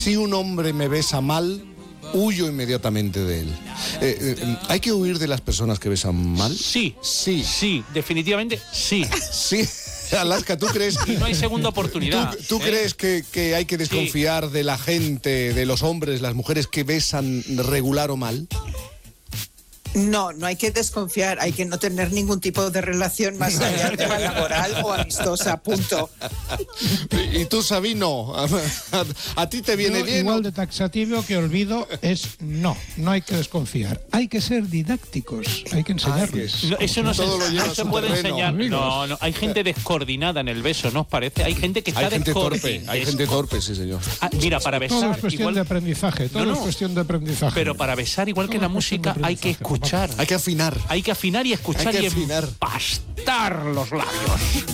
Si un hombre me besa mal, huyo inmediatamente de él. ¿Hay que huir de las personas que besan mal? Sí. Sí. Sí, definitivamente sí. Sí. Alaska, ¿tú crees? Y no hay segunda oportunidad. ¿Tú crees que hay que desconfiar de la gente, de los hombres, las mujeres que besan regular o mal? No, no hay que desconfiar, hay que no tener ningún tipo de relación más allá de la laboral o amistosa, punto. Y tú, Sabino, ¿a ti te viene bien? Igual de taxativo que olvido es no hay que desconfiar. Hay que ser didácticos, hay que enseñarles. No, eso no Todo lo lleva no a se su puede terreno. enseñar. Amigos. No, hay gente descoordinada en el beso, ¿no os parece? Hay gente que está Hay gente torpe, sí, señor. Mira, para besar Todo es cuestión de aprendizaje, todo es cuestión de aprendizaje. Pero para besar, igual que en la Todo es cuestión de música, hay que aprendizaje, escuchar. Hay que afinar. Hay que afinar y escuchar Hay que y afinar. empastar los labios.